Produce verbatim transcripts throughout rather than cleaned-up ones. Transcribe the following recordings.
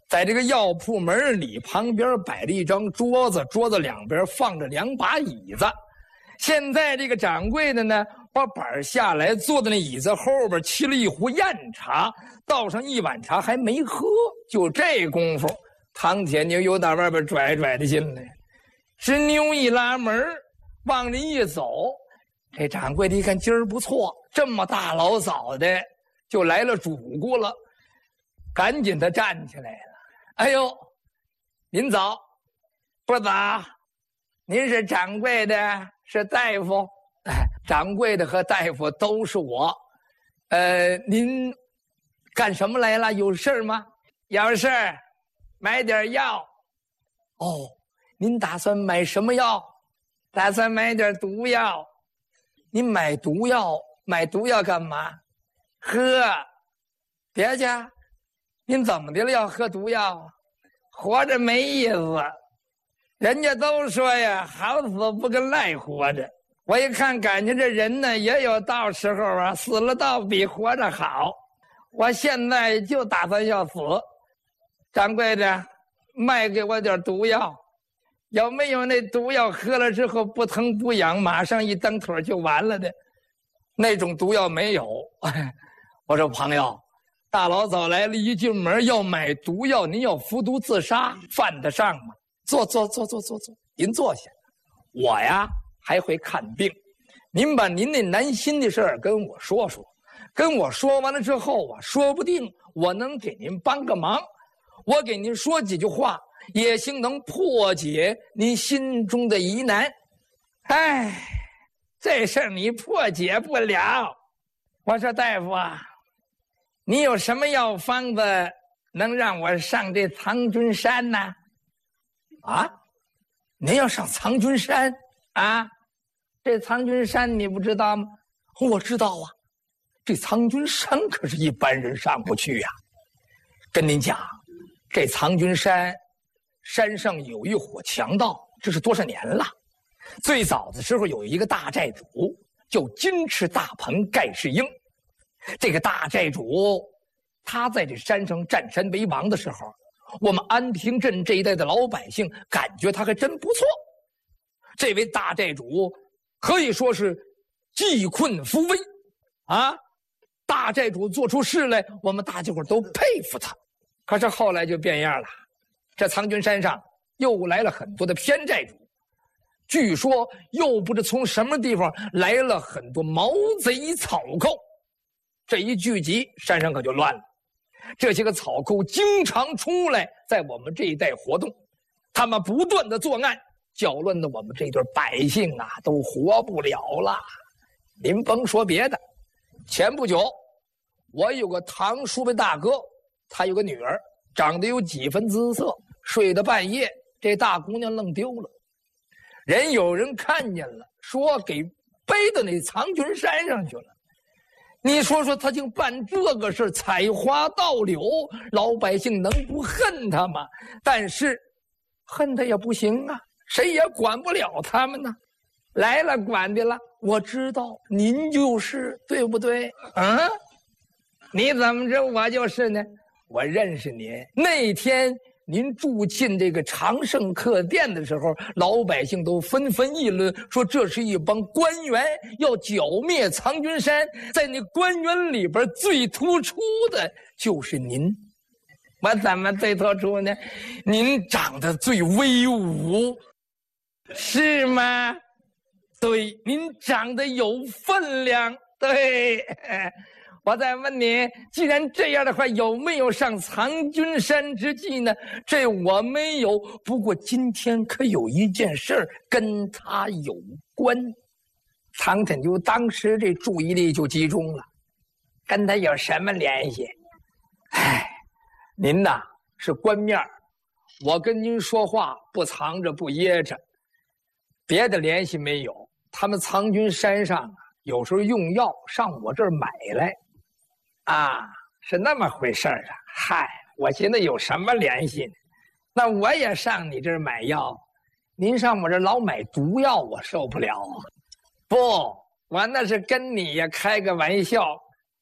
在这个药铺门里旁边摆了一张桌子，桌子两边放着两把椅子。现在这个掌柜的呢，把板下来，坐在那椅子后边，沏了一壶酽茶，倒上一碗茶，还没喝。就这功夫，唐铁牛又到外边拽拽的进来，执牛一拉门，往人一走。这掌柜的一看今儿不错，这么大老早的就来了主顾了，赶紧他站起来了。哎呦，您早，不早，您是掌柜的，是大夫？哎，掌柜的和大夫都是我。呃，您干什么来了？有事吗？有事，买点药。哦，您打算买什么药？打算买点毒药。您买毒药，买毒药干嘛？喝。别去。您怎么的了？要喝毒药？活着没意思。人家都说呀，好死不跟赖活着。我一看，感觉这人呢也有到时候啊，死了倒比活着好。我现在就打算要死。掌柜的，卖给我点毒药，有没有那毒药喝了之后不疼不痒，马上一蹬腿就完了的？那种毒药没有。我说朋友，大老早来了，一进门要买毒药，您要服毒自杀，犯得上吗？坐坐坐坐坐坐，您坐下。我呀还会看病，您把您那难心的事儿跟我说说，跟我说完了之后啊，说不定我能给您帮个忙，我给您说几句话，也兴能破解您心中的疑难。哎，这事儿你破解不了。我说大夫啊，你有什么药方子能让我上这藏军山呢？啊，您要上藏军山啊？这藏军山你不知道吗？我知道啊，这藏军山可是一般人上不去呀。跟您讲，这藏军山山上有一伙强盗，这是多少年了。最早的时候有一个大寨主叫金翅大鹏盖世英，这个大寨主他在这山上占山为王的时候，我们安平镇这一带的老百姓感觉他还真不错。这位大寨主可以说是济困扶危啊！大寨主做出事来，我们大家伙都佩服他。可是后来就变样了，这藏军山上又来了很多的偏寨主，据说又不知从什么地方来了很多毛贼草寇，这一聚集，山上可就乱了。这些个草寇经常出来在我们这一带活动，他们不断的作案，搅乱的我们这对百姓啊都活不了了。您甭说别的，前不久我有个堂叔的大哥，他有个女儿，长得有几分姿色，睡到半夜，这大姑娘愣丢了。人有人看见了，说给背到那藏军山上去了。你说说他竟办这个事，采花盗柳，老百姓能不恨他吗？但是恨他也不行啊，谁也管不了他们呢。来了管的了，我知道您就是对不对？啊，你怎么知道我就是呢？我认识您，那天您住进这个长盛客店的时候，老百姓都纷纷议论，说这是一帮官员要剿灭藏军山，在那官员里边最突出的就是您。我怎么最突出呢？您长得最威武，是吗？对，您长得有分量。对，我再问你，既然这样的话，有没有上藏军山之计呢？这我没有，不过今天可有一件事儿跟他有关。唐振就当时这注意力就集中了，跟他有什么联系？哎，您呐是官面，我跟您说话不藏着不掖着，别的联系没有。他们藏军山上啊，有时候用药上我这儿买来。啊，是那么回事儿啊！嗨，我寻思有什么联系呢？那我也上你这儿买药，您上我这儿老买毒药，我受不了啊！不，我那是跟你呀开个玩笑。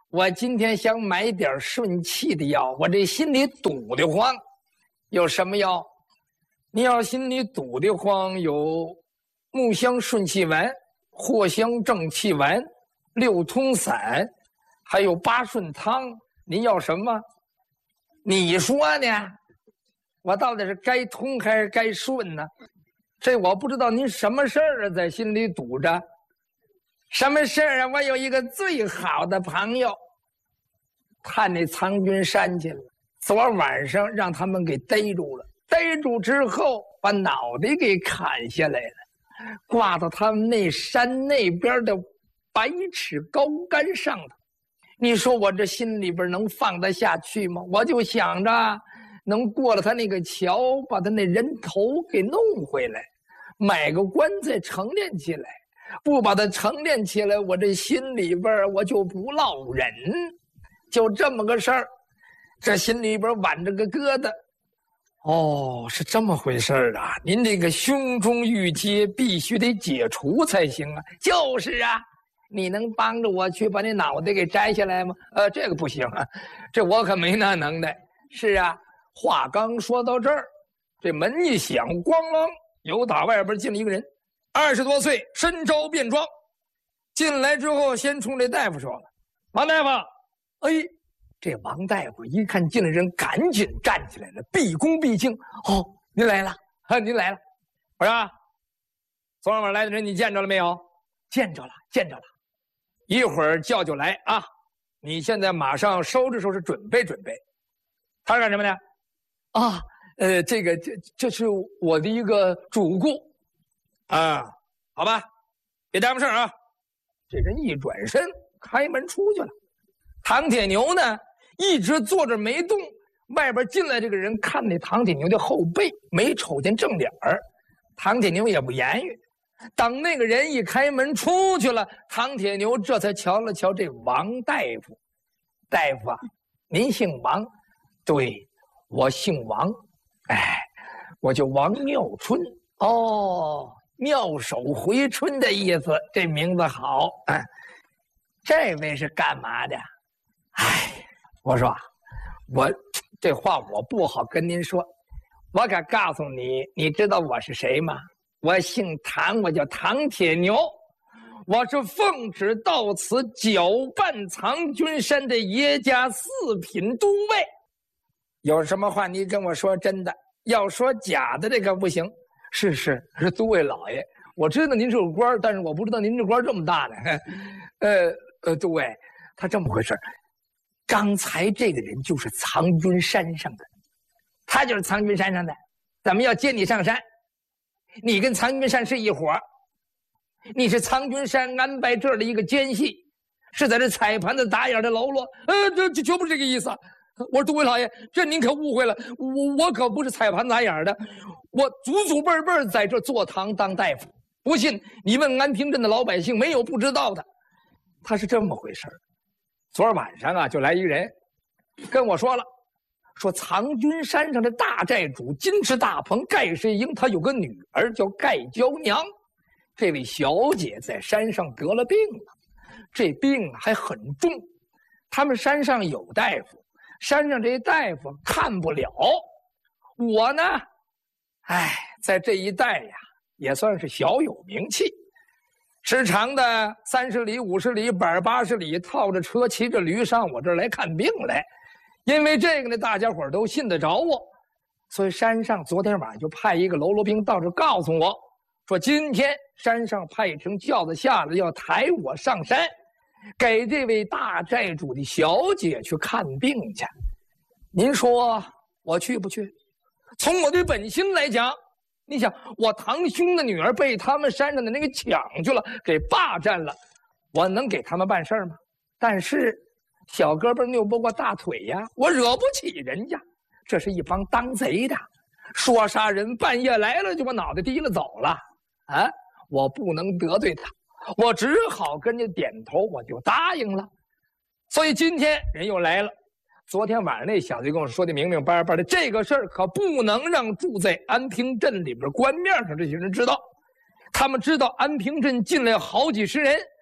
我今天想买点顺气的药，我这心里堵得慌。有什么药？你要心里堵得慌，有木香顺气丸、藿香正气丸、六通散，还有八顺汤。您要什么？你说呢？我到底是该通还是该顺呢？这我不知道您什么事儿啊，在心里堵着。什么事儿啊？我有一个最好的朋友，探那藏军山去了。昨晚上让他们给逮住了，逮住之后把脑袋给砍下来了，挂到他们那山那边的百尺高杆上头。你说我这心里边能放得下去吗？我就想着能过了他那个桥，把他那人头给弄回来，买个棺材成殓起来。不把它成殓起来，我这心里边我就不落忍。就这么个事儿，这心里边挽着个疙瘩。哦，是这么回事儿啊！您这个胸中郁结必须得解除才行啊。就是啊，你能帮着我去把那脑袋给摘下来吗？呃，这个不行啊，这我可没那能耐。是啊，话刚说到这儿，这门一响，咣啷，由打外边进了一个人。二十多岁，身着便装，进来之后，先冲这大夫说了：“王大夫，哎，这王大夫一看进来人，赶紧站起来了，毕恭毕敬。哦，您来了，啊，您来了。我说，昨晚来的人你见着了没有？见着了，见着了。一会儿叫就来啊！你现在马上收拾收拾，准备准备。他是干什么的？啊，呃，这个这这是我的一个主顾。”啊，好吧，别耽误事儿啊！这人一转身，开门出去了。唐铁牛呢，一直坐着没动。外边进来这个人看那唐铁牛的后背，没瞅见正脸儿。唐铁牛也不言语。等那个人一开门出去了，唐铁牛这才瞧了瞧这王大夫。大夫啊，您姓王？对，我姓王。哎，我叫王妙春。哦。妙手回春的意思，这名字好。哎，这位是干嘛的？哎，我说，我这话我不好跟您说，我可告诉你，你知道我是谁吗？我姓唐，我叫唐铁牛，我是奉旨到此搅拌藏军山的叶家四品都尉。有什么话你跟我说真的，要说假的这个不行。是是是，都尉老爷，我知道您是个官，但是我不知道您这官这么大呢。呃呃，都尉，他这么回事，刚才这个人就是藏军山上的，他就是藏军山上的，咱们要接你上山，你跟藏军山是一伙，你是藏军山安排这儿的一个奸细，是在这踩盘子打眼的喽啰。呃，这这绝不是这个意思。我说都尉老爷，这您可误会了，我我可不是踩盘打眼的，我祖祖辈辈在这坐堂当大夫，不信你问安平镇的老百姓，没有不知道的。他是这么回事。昨儿晚上啊，就来一个人跟我说了，说藏军山上的大寨主金翅大鹏盖世英，他有个女儿叫盖娇娘，这位小姐在山上得了病了，这病还很重，他们山上有大夫，山上这大夫看不了。我呢，哎，在这一带呀，也算是小有名气，时常的三十里、五十里、百八十里，套着车、骑着驴上我这儿来看病来。因为这个呢，大家伙都信得着我，所以山上昨天晚上就派一个喽啰兵到这告诉我，说今天山上派一乘轿子下来，要抬我上山，给这位大寨主的小姐去看病去。您说我去不去？从我的本心来讲，你想我堂兄的女儿被他们山上的那个抢去了，给霸占了，我能给他们办事吗？但是小胳膊扭不过大腿呀，我惹不起人家，这是一帮当贼的，说杀人，半夜来了就把脑袋提了走了啊！我不能得罪他，我只好跟着点头，我就答应了。所以今天人又来了，昨天晚上那小子跟我说的明明白白的，这个事儿可不能让住在安平镇里边官面上这些人知道。他们知道安平镇进来好几十人，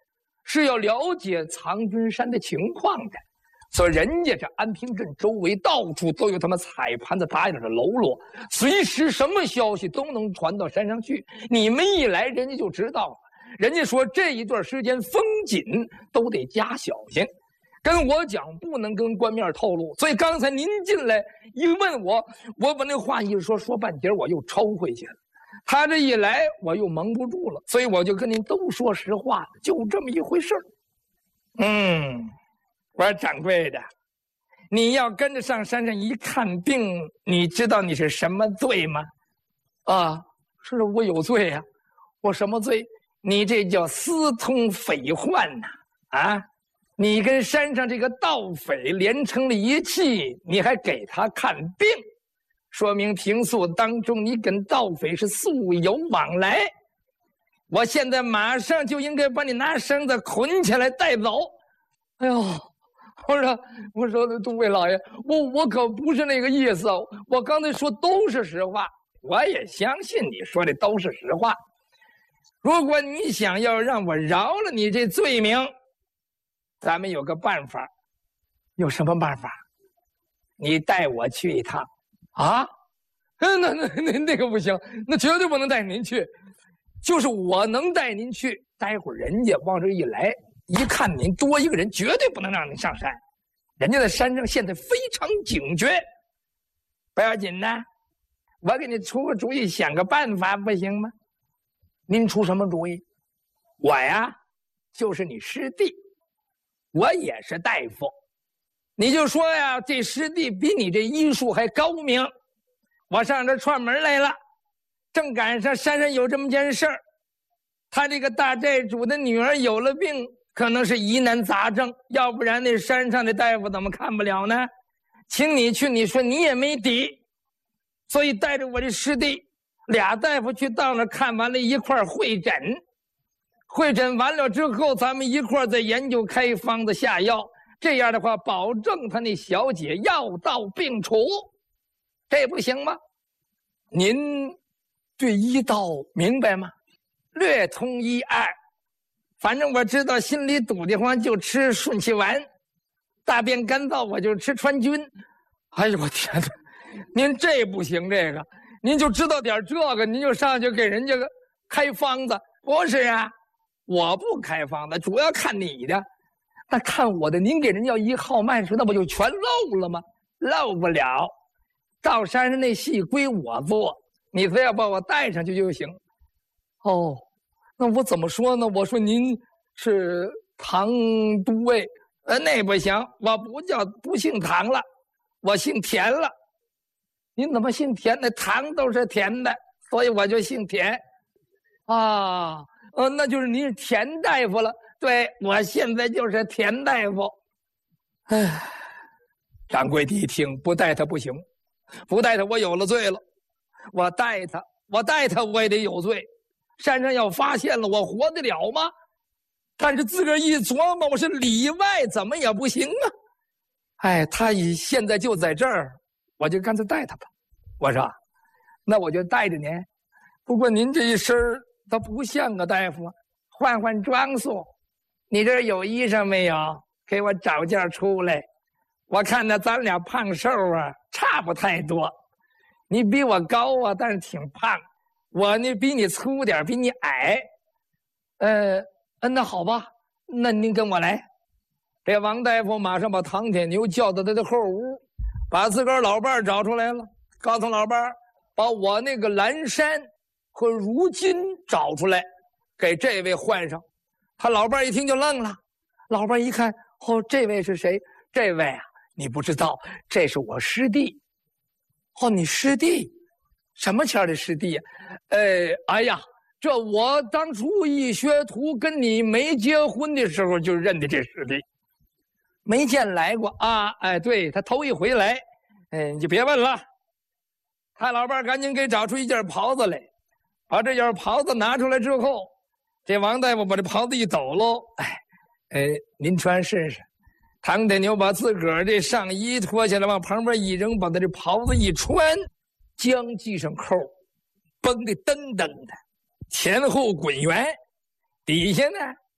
是要了解藏军山的情况的。所以人家这安平镇周围到处都有他们彩盘子打眼的喽啰，随时什么消息都能传到山上去。你们一来，人家就知道了。人家说这一段时间风紧，都得加小心。跟我讲，不能跟官面透露。所以刚才您进来一问我，我把那话一说，说半截我又抽回去了。他这一来，我又蒙不住了，所以我就跟您都说实话，就这么一回事儿。嗯。我说掌柜的，你要跟着上山上一看病，你知道你是什么罪吗？啊，是我有罪呀、啊，我什么罪？你这叫私通匪患呐！啊，你跟山上这个盗匪连成了一气，你还给他看病，说明平素当中你跟盗匪是素有往来。我现在马上就应该把你拿绳子捆起来带走。哎呦！我说，我说，诸位老爷，我我可不是那个意思，我刚才说都是实话，我也相信你说的都是实话。如果你想要让我饶了你这罪名，咱们有个办法。有什么办法？你带我去一趟。啊？那那那那个不行，那绝对不能带您去。就是我能带您去，待会儿人家往这一来。一看您多一个人，绝对不能让您上山。人家在山上现在非常警觉，不要紧呐，我给你出个主意，想个办法，不行吗？您出什么主意？我呀，就是你师弟，我也是大夫。你就说呀，这师弟比你这医术还高明。我上这串门来了，正赶上山上有这么件事儿，他这个大寨主的女儿有了病。可能是疑难杂症，要不然那山上的大夫怎么看不了呢？请你去，你说你也没底，所以带着我的师弟俩大夫去到那看完了一块会诊，会诊完了之后，咱们一块再研究开方子下药，这样的话保证他那小姐药到病除，这不行吗？您对医道明白吗？略通一二。反正我知道心里堵得慌就吃顺气丸，大便干燥我就吃川菌。哎呦我天哪，您这不行，这个您就知道点这个，您就上去给人家开方子。不是啊，我不开方子，主要看你的。那看我的，您给人家一号脉时，那不就全漏了吗？漏不了，到山上那戏归我做，你非要把我带上去就行。哦，那我怎么说呢？我说您是唐都尉，呃，那不行，我不叫不姓唐了，我姓田了。您怎么姓田？那糖都是甜的，所以我就姓田。啊，呃，那就是您是田大夫了。对，我现在就是田大夫。唉，掌柜的一听，不带他不行，不带他我有了罪了。我带他，我带他我也得有罪。山上要发现了，我活得了吗？但是自个儿一琢磨，我是里外怎么也不行啊。哎，他已现在就在这儿，我就干脆带他吧。我说，那我就带着您。不过您这一身他不像个大夫，换换装束。你这儿有衣裳没有？给我找件出来。我看那咱俩胖瘦啊，差不太多。你比我高啊，但是挺胖。我呢比你粗点，比你矮。呃，那好吧，那您跟我来。这王大夫马上把唐铁牛叫到他的后屋，把自个儿老伴儿找出来了，告诉老伴儿，把我那个蓝衫和如巾找出来，给这位换上。他老伴儿一听就愣了，老伴儿一看，哦，这位是谁？这位啊，你不知道，这是我师弟。哦，你师弟？什么前的师弟呀、啊？呃，哎呀，这我当初一学徒跟你没结婚的时候就认得这师弟，没见来过啊。哎，对，他头一回来，哎，你就别问了。他老伴儿赶紧给找出一件袍子来，把这件袍子拿出来之后，这王大夫把这袍子一抖喽，哎，哎，您穿试试。唐铁牛把自个儿这上衣脱下来，往旁边一扔，把他这袍子一穿，将系上扣，绷得噔噔的，前后滚圆，底下呢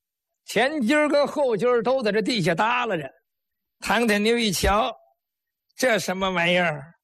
前襟儿跟后襟儿都在这地下耷拉着。唐太牛一瞧，这什么玩意儿？